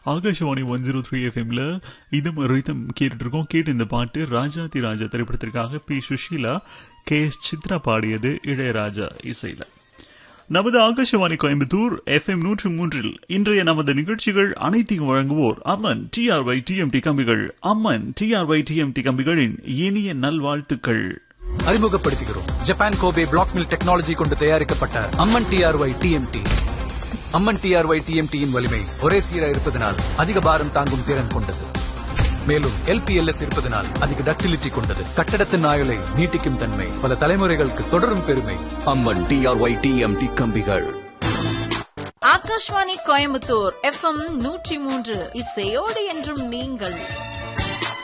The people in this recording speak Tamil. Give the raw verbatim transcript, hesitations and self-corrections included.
ஆகாஷவாணி ஒன் ஜீரோ த்ரீ எஃப்எம்ல இதும் ரிதம் கேட்டுட்டு இருக்கோம். கேட்டு இந்த பாட்டு ராஜாதி ராஜா திரைப்படத்திற்காக B Sushila K S Chitra பாடியது, இளையராஜா இசையில. நமது ஆகாஷவாணி கோயம்புத்தூர் எஃப்எம் நூற்றி மூன்றில் இன்றைய நமது நிகழ்ச்சிகள் அனைத்தையும் வழங்குவோர் அம்மன் டிஆர்ஒய் டிஎம்டி கம்பிகள். அம்மன் டிஆர்ஒய் டிஎம்டி கம்பிகளின் இனிய நல்வாழ்த்துக்கள். அறிமுகப்படுத்துகிறோம் Japan Kobe black mill technology கொண்டு தயாரிக்கப்பட்ட அம்மன் டிஆர்ஒய் டிஎம்டி. அம்மன் டிஆர்ஒய் டிஎம்டியின் வலிமை ஒரே சீரா இருப்பதனால் அதிக பாரம் தாங்கும் திறன் கொண்டது. மேலும் எல்பிஎல்எஸ் இருப்பதனால் அதிக டக்டிலிட்டி கொண்டது. கட்டடத்தின் ஆயுளை நீட்டிக்கும் தன்மை, பல தலைமுறைகளுக்கு தொடரும் பெருமை. அம்மன் டிஆர்ஒய் டிஎம்டி கம்பிகள். ஆகாஷ்வாணி கோயம்புத்தூர் எஃப்எம் நூற்றி மூன்று இசையோடு என்றும் நீங்கள்.